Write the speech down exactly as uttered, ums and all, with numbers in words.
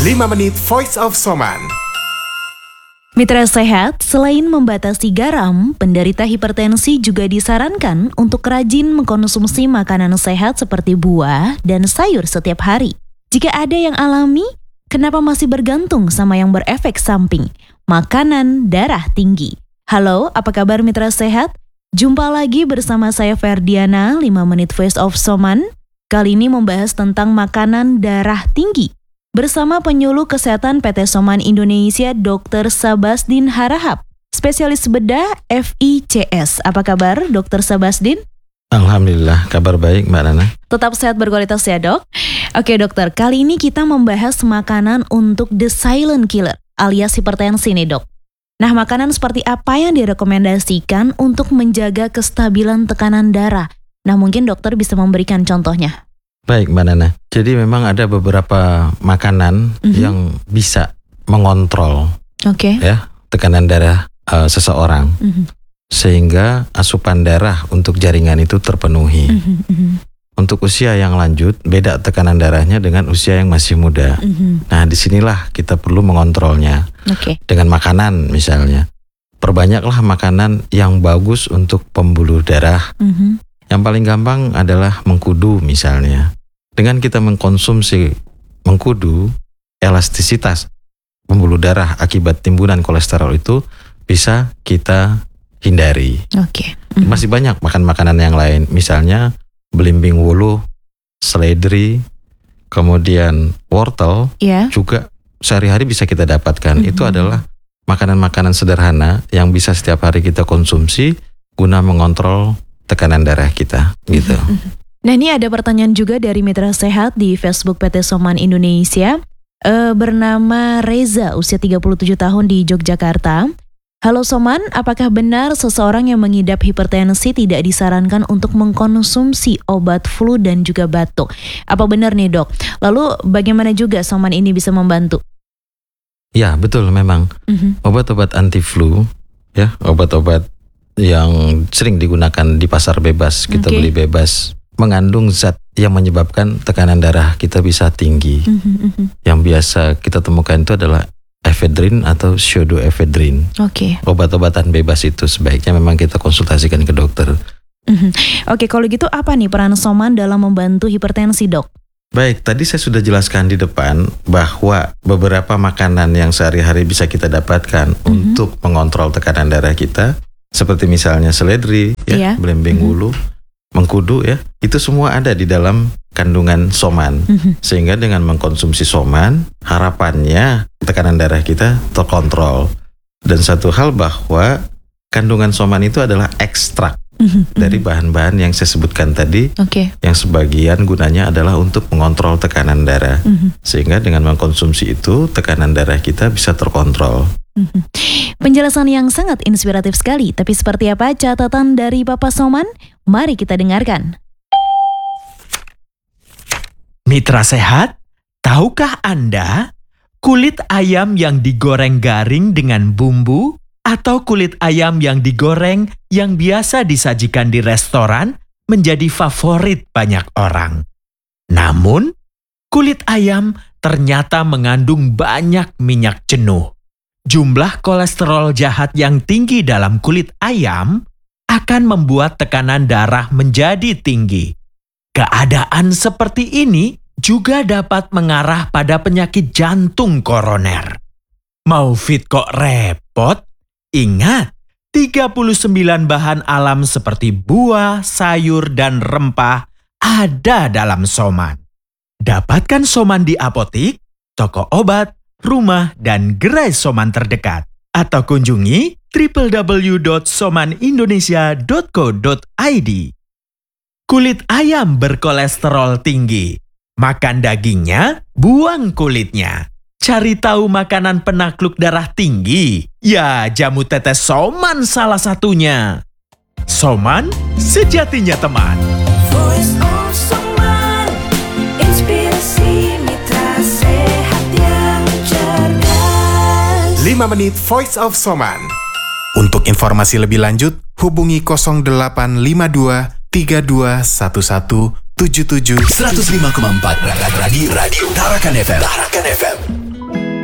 lima menit Voice of Soman. Mitra sehat, selain membatasi garam, penderita hipertensi juga disarankan untuk rajin mengkonsumsi makanan sehat seperti buah dan sayur setiap hari. Jika ada yang alami, kenapa masih bergantung sama yang berefek samping? Makanan darah tinggi. Halo, apa kabar mitra sehat? Jumpa lagi bersama saya Ferdiana, lima menit Voice of Soman. Kali ini membahas tentang makanan darah tinggi. Bersama penyuluh kesehatan P T Soman Indonesia, dokter Sabasdin Harahap, spesialis bedah F I C S. Apa kabar, dokter Sabasdin? Alhamdulillah, kabar baik Mbak Nana. Tetap sehat berkualitas ya dok? Oke dokter, kali ini kita membahas makanan untuk the silent killer, alias hipertensi nih dok. Nah, makanan seperti apa yang direkomendasikan untuk menjaga kestabilan tekanan darah? Nah, mungkin dokter bisa memberikan contohnya. Baik Mbak Nana, jadi memang ada beberapa makanan mm-hmm. yang bisa mengontrol okay. ya tekanan darah uh, seseorang, mm-hmm. sehingga asupan darah untuk jaringan itu terpenuhi. Mm-hmm. Untuk usia yang lanjut, beda tekanan darahnya dengan usia yang masih muda. Mm-hmm. Nah, disinilah kita perlu mengontrolnya okay. dengan makanan misalnya. Perbanyaklah makanan yang bagus untuk pembuluh darah. Mm-hmm. Yang paling gampang adalah mengkudu misalnya. Dengan kita mengkonsumsi mengkudu, elastisitas pembuluh darah akibat timbunan kolesterol itu bisa kita hindari. Oke. Okay. Mm-hmm. Masih banyak makan makanan yang lain, misalnya belimbing wuluh, seledri, kemudian wortel, yeah. juga sehari-hari bisa kita dapatkan. Mm-hmm. Itu adalah makanan-makanan sederhana yang bisa setiap hari kita konsumsi guna mengontrol tekanan darah kita, gitu. Nah, ini ada pertanyaan juga dari mitra sehat di Facebook P T Soman Indonesia, e, bernama Reza, usia tiga puluh tujuh tahun di Yogyakarta. Halo Soman, apakah benar seseorang yang mengidap hipertensi tidak disarankan untuk mengkonsumsi obat flu dan juga batuk? Apa benar nih dok? Lalu bagaimana juga Soman ini bisa membantu? Ya, betul memang. Mm-hmm. Obat-obat anti flu, ya, obat-obat yang sering digunakan di pasar bebas, kita okay. beli bebas, mengandung zat yang menyebabkan tekanan darah kita bisa tinggi. Mm-hmm. Yang biasa kita temukan itu adalah efedrin atau pseudoephedrine. Oke. Okay. Obat-obatan bebas itu sebaiknya memang kita konsultasikan ke dokter. Mm-hmm. Oke, okay, kalau gitu apa nih peran Soman dalam membantu hipertensi dok? Baik, tadi saya sudah jelaskan di depan bahwa beberapa makanan yang sehari-hari bisa kita dapatkan mm-hmm. untuk mengontrol tekanan darah kita, seperti misalnya seledri, ya, yeah. belimbing mm-hmm. wuluh, mengkudu, ya, itu semua ada di dalam kandungan Soman. Mm-hmm. Sehingga dengan mengkonsumsi Soman, harapannya tekanan darah kita terkontrol. Dan satu hal bahwa kandungan Soman itu adalah ekstrak mm-hmm. dari bahan-bahan yang saya sebutkan tadi, okay. yang sebagian gunanya adalah untuk mengontrol tekanan darah. Mm-hmm. Sehingga dengan mengkonsumsi itu, tekanan darah kita bisa terkontrol. Mm-hmm. Penjelasan yang sangat inspiratif sekali, tapi seperti apa catatan dari Bapak Soman? Mari kita dengarkan. Mitra sehat, tahukah Anda kulit ayam yang digoreng garing dengan bumbu atau kulit ayam yang digoreng yang biasa disajikan di restoran menjadi favorit banyak orang? Namun, kulit ayam ternyata mengandung banyak minyak jenuh. Jumlah kolesterol jahat yang tinggi dalam kulit ayam akan membuat tekanan darah menjadi tinggi. Keadaan seperti ini juga dapat mengarah pada penyakit jantung koroner. Mau fit kok repot? Ingat, tiga puluh sembilan bahan alam seperti buah, sayur, dan rempah ada dalam Soman. Dapatkan Soman di apotik, toko obat, rumah, dan gerai Soman terdekat. Atau kunjungi w w w dot soman indonesia dot co dot i d. Kulit ayam berkolesterol tinggi. Makan dagingnya, buang kulitnya. Cari tahu makanan penakluk darah tinggi? Ya, jamu tetes Soman salah satunya. Soman, sejatinya teman. Voice of Soman, inspirasi mitra sehat yang cerdas. lima menit Voice of Soman. Untuk informasi lebih lanjut, hubungi nol delapan lima dua tiga dua satu satu tujuh tujuh seratus lima koma empat Radio Radio Tarakan F M. Tarakan F M.